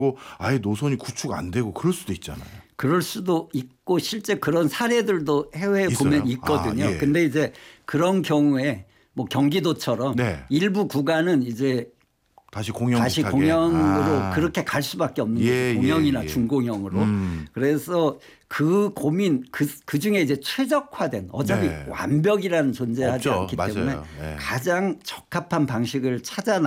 아예 노선이 구축 안 되고 그럴 수도 있잖아요. 그럴 수도 있고 실제 그런 사례들도 해외에 있어요? 보면 있거든요. 예. 근데 이제 그런 경우에 뭐 경기도처럼 네. 일부 구간은 이제 다시 공영 다시 비슷하게. 공영으로 그렇게 갈 수밖에 없는 거죠. 공영이나 중공영으로. 그래서 그 고민 그 중에 이제 최적화된 어차피 네. 완벽이라는 존재하지 없죠. 않기 맞아요. 때문에 네. 가장 적합한 방식을 찾아